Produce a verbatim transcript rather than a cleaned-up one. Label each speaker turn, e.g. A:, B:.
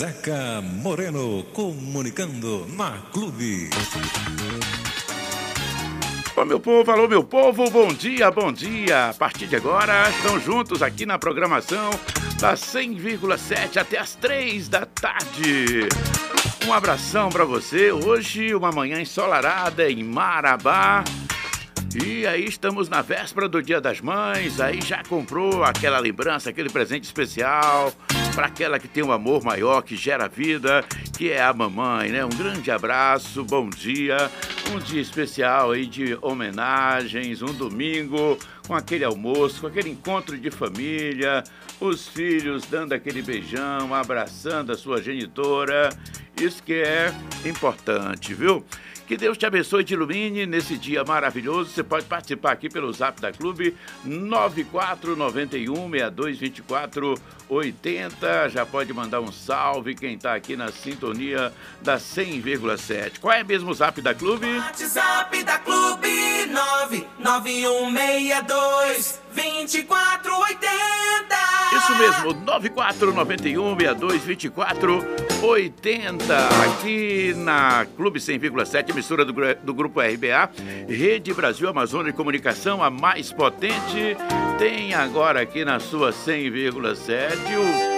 A: Zeca Moreno, comunicando na Clube.
B: Ô meu povo, alô meu povo, bom dia, bom dia. A partir de agora, estão juntos aqui na programação da cem vírgula sete até as três da tarde. Um abração pra você. Hoje, uma manhã ensolarada em Marabá. E aí estamos na véspera do Dia das Mães. Aí já comprou aquela lembrança, aquele presente especial para aquela que tem um amor maior, que gera vida, que é a mamãe, né? Um grande abraço, bom dia. Um dia especial aí de homenagens, um domingo com aquele almoço, com aquele encontro de família, os filhos dando aquele beijão, abraçando a sua genitora. Isso que é importante, viu? Que Deus te abençoe e te ilumine nesse dia maravilhoso. Você pode participar aqui pelo Zap da Clube, nove quatro nove um, seis dois dois quatro oito zero. Já pode mandar um salve quem está aqui na sintonia da cem vírgula sete. Qual é mesmo o Zap da Clube?
C: WhatsApp da Clube, nove nove um seis dois dois quatro oito zero.
B: Isso mesmo, nove quatro nove um, seis dois dois quatro oito zero. Aqui na Clube cem vírgula sete, emissora do, do Grupo R B A, Rede Brasil Amazônia de Comunicação, a mais potente. Tem agora aqui na sua cem vírgula sete o